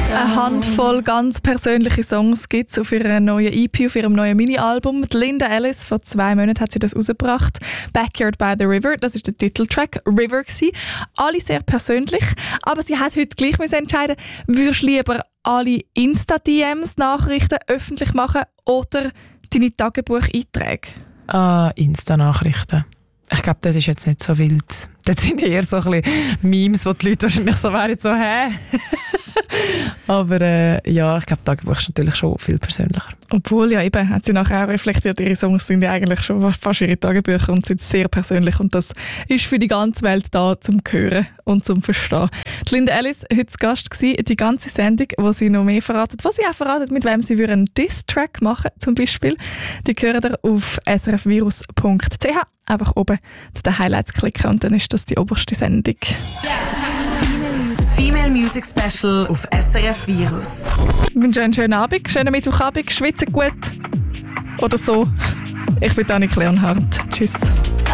Eine Handvoll ganz persönliche Songs gibt es auf ihrer neuen EP, auf ihrem neuen Mini-Album. Linda Ellis, vor 2 Monaten hat sie das rausgebracht. Backyard by the River, das ist der Titeltrack. River gsi. Alle sehr persönlich. Aber sie hat heute gleich entscheiden, würdest du lieber alle Insta-DMs, Nachrichten öffentlich machen oder deine Tagebucheinträge? Insta-Nachrichten. Ich glaube, das ist jetzt nicht so wild. Das sind eher so ein bisschen Memes, wo die Leute wahrscheinlich so wären, so «Hä?» Aber ja, ich glaube, Tagebuch ist natürlich schon viel persönlicher. Obwohl, ja eben, hat sie nachher auch reflektiert, ihre Songs sind ja eigentlich schon fast ihre Tagebücher und sind sehr persönlich und das ist für die ganze Welt da zum Hören und zum Verstehen. Die Linda Ellis war heute Gast gewesen, die ganze Sendung, wo sie noch mehr verratet, wo sie auch verratet, mit wem sie einen Diss-Track machen zum Beispiel. Die hören ihr auf srfvirus.ch. Einfach oben zu den Highlights klicken und dann ist das die oberste Sendung. Das Female Music Special auf SRF Virus. Ich wünsche einen schönen Abend, schönen Mittwochabend, schwitzen gut oder so. Ich bin Annik Leonhardt. Tschüss.